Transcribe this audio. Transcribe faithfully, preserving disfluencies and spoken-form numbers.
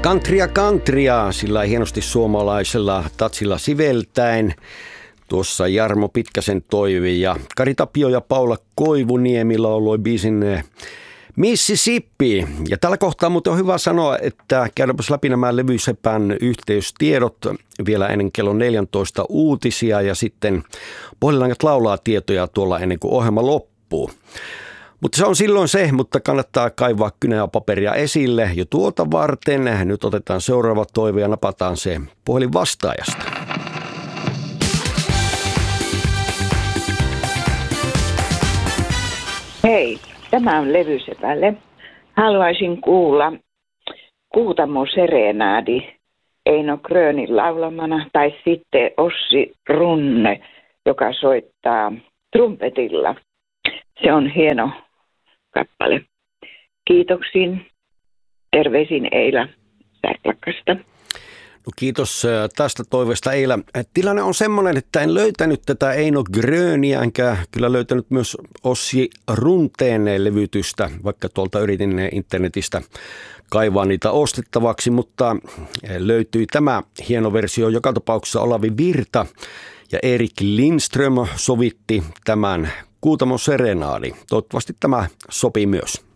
Countrya countrya, sillä hienosti suomalaisella tatsilla siveltäen. Tuossa Jarmo Pitkäsen toivi ja Kari Tapio ja Paula Koivuniemi lauloi biisin Mississippi. Ja tällä kohtaa muuten on hyvä sanoa, että käydäpäs läpi nämä Levysepän yhteystiedot vielä ennen kello neljätoista uutisia ja sitten Pohjolangat laulaa tietoja tuolla ennen kuin ohjelma loppuu. Mutta se on silloin se, mutta kannattaa kaivaa kynä ja paperia esille jo tuota varten. Nyt otetaan seuraava toive ja napataan se puhelin vastaajasta. Hei, tämä on Levysepälle. Haluaisin kuulla Kuutamo Serenaadi Eino Grönin laulamana tai sitten Ossi Runne, joka soittaa trumpetilla. Se on hieno kappale. Kiitoksin. Terveisin Eila Särklakkasta. No kiitos tästä toiveesta Eila. Tilanne on semmoinen, että en löytänyt tätä Eino Gröniä, enkä kyllä löytänyt myös Ossi Runteen levytystä, vaikka tuolta yritin internetistä kaivaa niitä ostettavaksi, mutta löytyi tämä hieno versio. Joka tapauksessa Olavi Virta ja Erik Lindström sovitti tämän Kuutamo Serenaadi. Toivottavasti tämä sopii myös.